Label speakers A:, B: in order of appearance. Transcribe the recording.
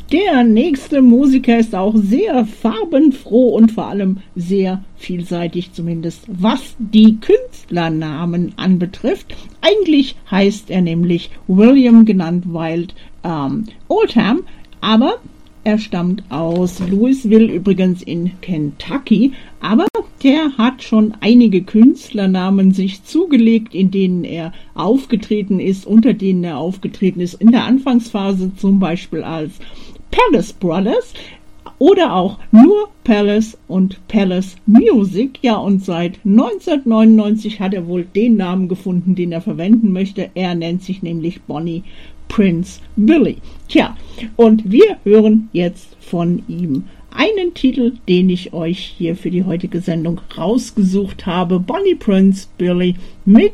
A: Der nächste Musiker ist auch sehr farbenfroh und vor allem sehr vielseitig, zumindest was die Künstlernamen anbetrifft. Eigentlich heißt er nämlich William, genannt Wild Oldham, aber er stammt aus Louisville, übrigens in Kentucky, aber der hat schon einige Künstlernamen sich zugelegt, in denen er aufgetreten ist, unter denen er aufgetreten ist, in der Anfangsphase zum Beispiel als Palace Brothers oder auch nur Palace und Palace Music. Ja, und seit 1999 hat er wohl den Namen gefunden, den er verwenden möchte. Er nennt sich nämlich Bonnie Prince Billy. Tja, und wir hören jetzt von ihm einen Titel, den ich euch hier für die heutige Sendung rausgesucht habe. Bonnie Prince Billy mit